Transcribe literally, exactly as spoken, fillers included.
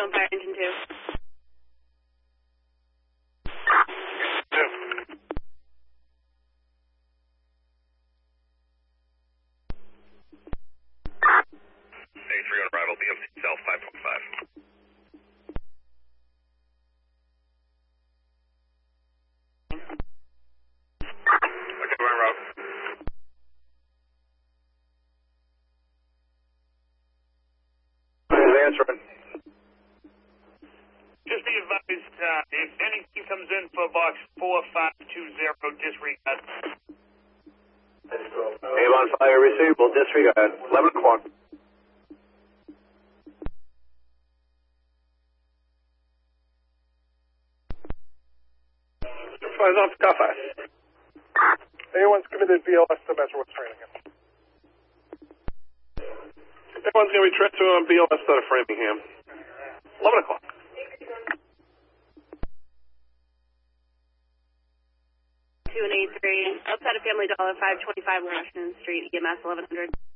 on fire engine two. Two. A three on arrival, B M C South five point five. Okay, we're en route. Answering. Just be advised, uh, if anything comes in for box four five two zero, disregard. Aim on fire received, we'll disregard. eleven o'clock. Flies on Skyfire. A one's committed V L S to measure what's training him. A one's going to be transferred on B L S out of Framingham. eleven o'clock. two and eight three, outside of Family Dollar, five twenty-five Washington Street, E M S eleven hundred.